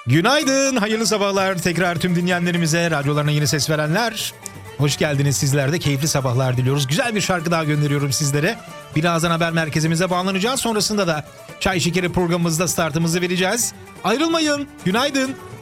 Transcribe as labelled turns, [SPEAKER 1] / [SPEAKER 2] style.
[SPEAKER 1] Günaydın, hayırlı sabahlar tekrar tüm dinleyenlerimize, radyolarına yeni ses verenler. Hoş geldiniz, sizler de keyifli sabahlar diliyoruz. Güzel bir şarkı daha gönderiyorum sizlere. Birazdan haber merkezimize bağlanacağız. Sonrasında da Çay Şekeri programımızda startımızı vereceğiz. Ayrılmayın, günaydın.